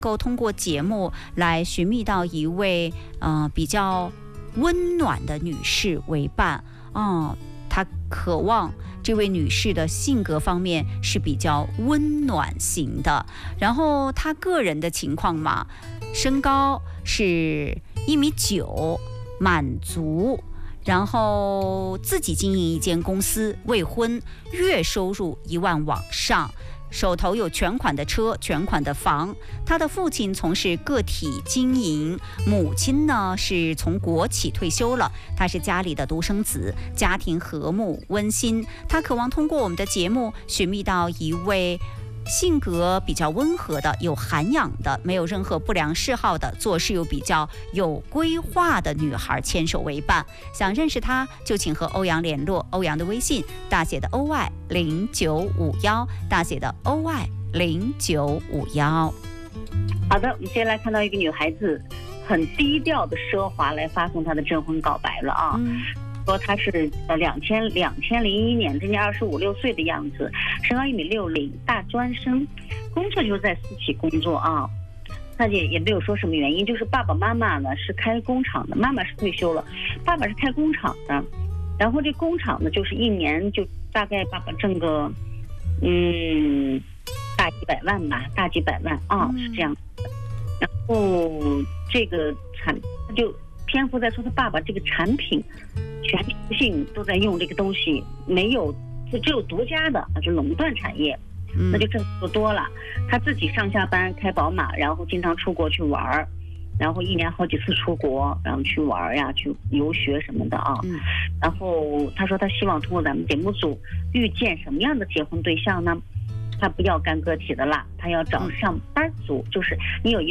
够通过节目来寻觅到一位比较温暖的女士为伴他渴望这位女士的性格方面是比较温暖型的，然后她个人的情况嘛，身高是1.9米，满足，然后自己经营一间公司，未婚，月收入1万往上，手头有全款的车，全款的房。他的父亲从事个体经营，母亲呢是从国企退休了。他是家里的独生子，家庭和睦温馨。他渴望通过我们的节目寻觅到一位性格比较温和的、有涵养的、没有任何不良嗜好的、做事又比较有规划的女孩牵手为伴。想认识她，就请和欧阳联络。欧阳的微信大写的 OY0951，大写的 OY0951。 好的，我们接下来看到一个女孩子很低调的奢华来发送她的征婚告白了啊。说她是2001年，今年25、26岁的样子，身高1.60米，大专生，工作就是在私企工作啊。他也没有说什么原因，就是爸爸妈妈呢是开工厂的，妈妈是退休了，爸爸是开工厂的。然后这工厂呢，就是一年就大概爸爸挣个大几百万吧，大几百万啊，是这样的。然后这个他就篇幅在说他爸爸这个产品全球性都在用这个东西，没有只有独家的，就垄断产业，那就挣得多了。他自己上下班开宝马，然后经常出国去玩，然后一年好几次出国，然后去玩呀，去游学什么的啊。然后他说他希望通过咱们节目组遇见什么样的结婚对象呢？他不要干个体的啦，他要找上班族，就是你有一